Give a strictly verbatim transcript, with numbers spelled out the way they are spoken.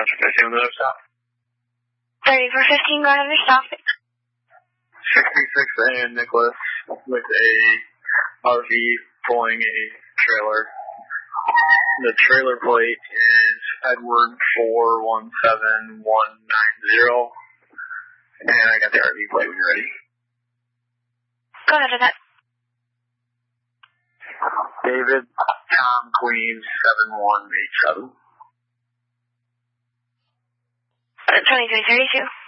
Roger, fifteen with another stop. thirty-four fifteen, go ahead and stop. sixty-six and Nicholas with a R V pulling a trailer. The trailer plate is Edward four one seven one nine zero. And I got the R V plate when you're ready. Go ahead with that. David, Tom, Queen, seven one eight seven. twenty-three thirty-two.